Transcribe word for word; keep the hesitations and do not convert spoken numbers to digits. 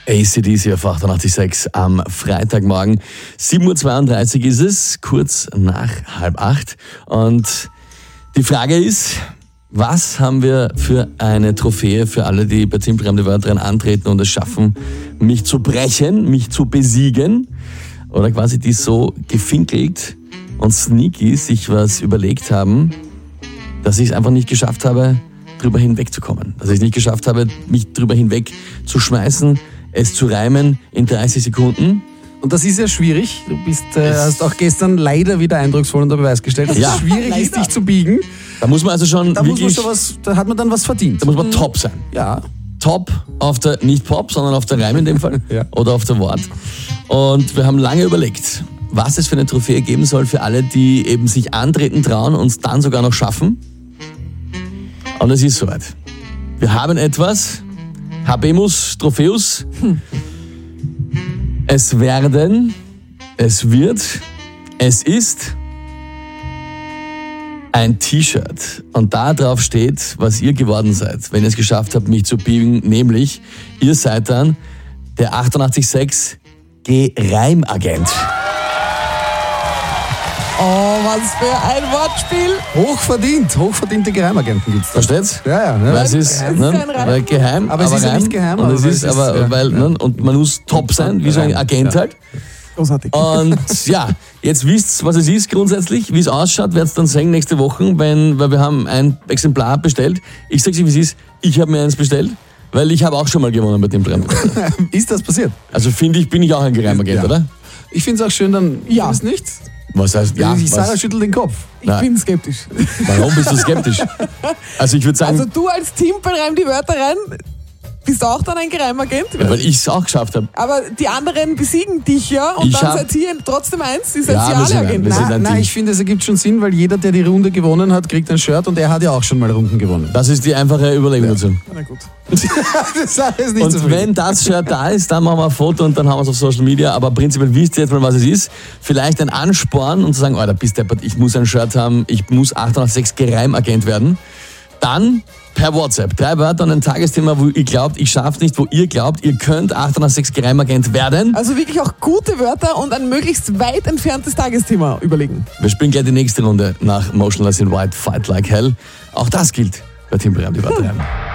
A C D C auf achtundachtzig Komma sechs am Freitagmorgen. sieben Uhr zweiunddreißig ist es, kurz nach halb acht. Und die Frage ist, was haben wir für eine Trophäe für alle, die bei Timpel reimt die Wörter antreten und es schaffen, mich zu brechen, mich zu besiegen? Oder quasi die so gefinkelt und sneaky sich was überlegt haben, dass ich es einfach nicht geschafft habe, drüber hinwegzukommen. Dass ich es nicht geschafft habe, mich drüber hinweg zu schmeißen, es zu reimen in dreißig Sekunden. Und das ist ja schwierig. Du bist, äh, hast auch gestern leider wieder eindrucksvoll unter Beweis gestellt, dass Ja. es schwierig Leider. ist, dich zu biegen. Da muss man also schon Da, muss man wirklich, schon was, da hat man dann was verdient. da muss man top sein. Ja. Top auf der, nicht Pop, sondern auf der Reim in dem Fall. Ja. Oder auf der Wort. Und wir haben lange überlegt, was es für eine Trophäe geben soll für alle, die eben sich antreten trauen und es dann sogar noch schaffen. Und es ist soweit. Wir haben etwas, Habemus Trophäus. Es werden, es wird, es ist ein T-Shirt. Und da drauf steht, was ihr geworden seid, wenn ihr es geschafft habt, mich zu biegen. Nämlich, ihr seid dann der achtundachtzig Komma sechs Gereimagent. Oh, was für ein Wortspiel. Hochverdient. Hochverdiente Geheimagenten gibt's da. Versteht's? Ja, ja. Ne? Weil es ist, Geheim. ne, Es ist ein Reim. weil geheim, Aber es ist ja reim. nicht geheim, Und aber es weil ist, es ist, aber, ja, weil, ja. ne, und man muss top sein, wie so ein Reim, Agent ja. halt. Großartig. Und ja, jetzt wisst ihr, was es ist grundsätzlich, wie es ausschaut, werdet ihr dann sehen nächste Woche, wenn, weil wir haben ein Exemplar bestellt. Ich sag's euch, wie es ist, ich habe mir eins bestellt, weil ich habe auch schon mal gewonnen bei dem Reim. Ist das passiert? Also finde ich, bin ich auch ein Geheimagent, Ja. oder? Ich finde es auch schön, dann Ja. ist nicht. Was heißt, ja, Die Sarah was, schüttelt den Kopf. Ich Na. bin skeptisch. warum bist du skeptisch? Also ich würde sagen, Also du als Timpel reim die Wörter rein, bist auch dann ein Geheimagent? weil ich es auch geschafft habe. Aber die anderen besiegen dich ja und Ich dann hab- seid ihr trotzdem eins, ihr seid Ja, wir ja sind alle ein- Agenten. wir sind Nein, ein nein, Team. ich finde, es ergibt schon Sinn, weil jeder, der die Runde gewonnen hat, kriegt ein Shirt und er hat ja auch schon mal Runden gewonnen. Das ist die einfache Überlegung dazu. Na gut. Das ist nicht so Und viel. wenn das Shirt da ist, dann machen wir ein Foto und dann haben wir es auf Social Media. Aber prinzipiell wisst ihr jetzt mal, was es ist. Vielleicht ein Ansporn und zu sagen, Alter, bist deppert, ich muss ein Shirt haben, ich muss achtundachtzig Komma sechs Gereimagent werden. Dann per WhatsApp. Drei Wörter und ein Tagesthema, wo ihr glaubt, ich schaff's nicht, wo ihr glaubt, ihr könnt achtundachtzig Komma sechs Gereimagent werden. Also wirklich auch gute Wörter und ein möglichst weit entferntes Tagesthema überlegen. Wir spielen gleich die nächste Runde nach Motionless in White, Fight Like Hell. Auch das gilt bei Timpel reimt die Wörter rein.